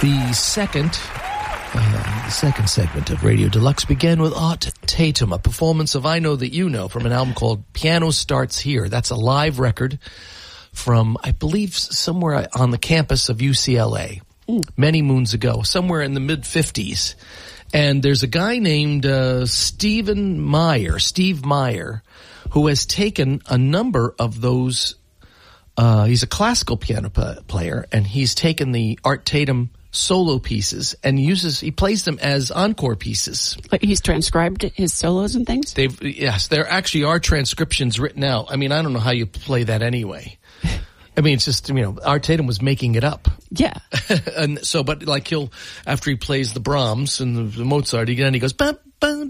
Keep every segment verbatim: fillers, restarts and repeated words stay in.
The second, uh, the second segment of Radio Deluxe began with Art Tatum, a performance of I Know That You Know from an album called Piano Starts Here. That's a live record from, I believe, somewhere on the campus of U C L A mm. many moons ago, somewhere in the mid-fifties. And there's a guy named uh, Stephen Meyer, Steve Meyer, who has taken a number of those. Uh, he's a classical piano p- player, and he's taken the Art Tatum solo pieces and uses, he plays them as encore pieces. But he's transcribed his solos and things? They've, yes, there actually are transcriptions written out. I mean, I don't know how you play that anyway. I mean, it's just, you know, Art Tatum was making it up. Yeah. And so, but like he'll, after he plays the Brahms and the, the Mozart, he, he goes, wow,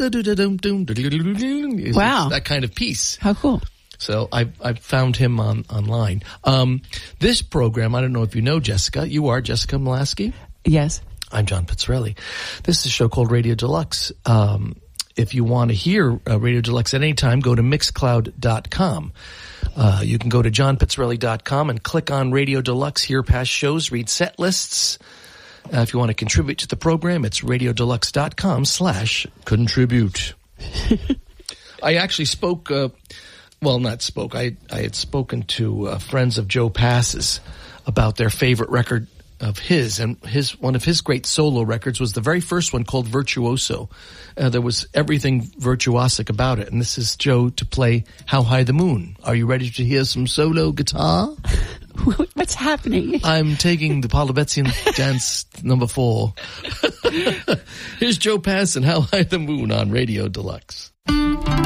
that kind of piece. How cool. So I I found him on online. Um, this program, I don't know if you know Jessica. You are Jessica Molaski? Yes. I'm John Pizzarelli. This is a show called Radio Deluxe. Um, if you want to hear uh, Radio Deluxe at any time, go to mixcloud dot com. Uh, you can go to john pizzarelli dot com and click on Radio Deluxe, hear past shows, read set lists. Uh, if you want to contribute to the program, it's radiodeluxe.com slash contribute. I actually spoke... Uh, Well, not spoke. I I had spoken to uh, friends of Joe Pass's about their favorite record of his, and his one of his great solo records was the very first one called Virtuoso. Uh, there was everything virtuosic about it, and this is Joe to play How High the Moon. Are you ready to hear some solo guitar? What's happening? I'm taking the Polybetzian dance number four. Here's Joe Pass and How High the Moon on Radio Deluxe.